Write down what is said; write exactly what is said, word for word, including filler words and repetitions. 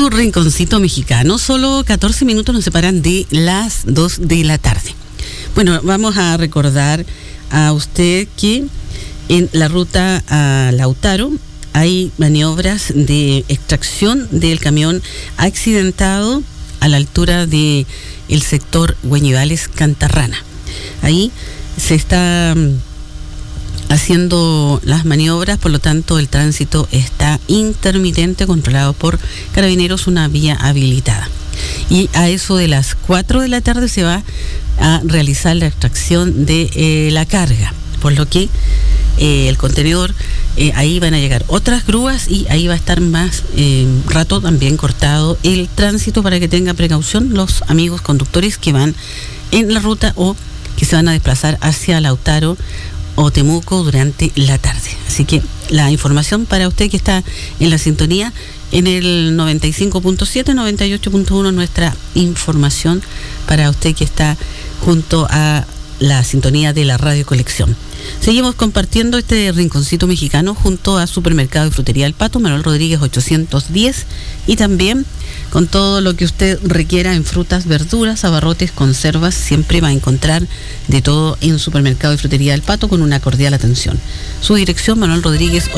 su rinconcito mexicano. Solo catorce minutos nos separan de las dos de la tarde. Bueno, vamos a recordar a usted que en la ruta a Lautaro hay maniobras de extracción del camión accidentado a la altura de el sector Hueñivales Cantarrana. Ahí se está haciendo las maniobras, por lo tanto el tránsito está intermitente, controlado por Carabineros, una vía habilitada. Y a eso de las cuatro de la tarde se va a realizar la extracción de eh, la carga, por lo que eh, el contenedor, eh, ahí van a llegar otras grúas y ahí va a estar más eh, rato también cortado el tránsito, para que tengan precaución los amigos conductores que van en la ruta o que se van a desplazar hacia Lautaro o Temuco durante la tarde. Así que la información para usted que está en la sintonía en el noventa y cinco punto siete, noventa y ocho punto uno, nuestra información para usted que está junto a la sintonía de la Radio Colección. Seguimos compartiendo este rinconcito mexicano junto a Supermercado y Frutería El Pato, Manuel Rodríguez ochocientos diez, y también con todo lo que usted requiera en frutas, verduras, abarrotes, conservas. Siempre va a encontrar de todo en Supermercado y Frutería El Pato, con una cordial atención. Su dirección, Manuel Rodríguez